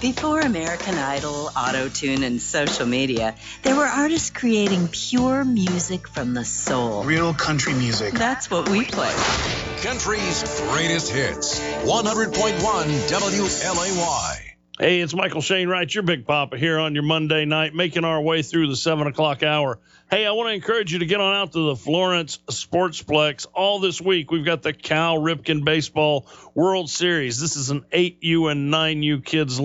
Before American Idol, Auto-Tune, and social media, there were artists creating pure music from the soul. Real country music. That's what we play. Country's greatest hits. 100.1 WLAY. Hey, it's Michael Shane Wright, your Big Papa, here on your Monday night, making our way through the 7 o'clock hour. Hey, I want to encourage you to get on out to the Florence Sportsplex all this week. We've got the Cal Ripken Baseball World Series. This is an 8U and 9U kids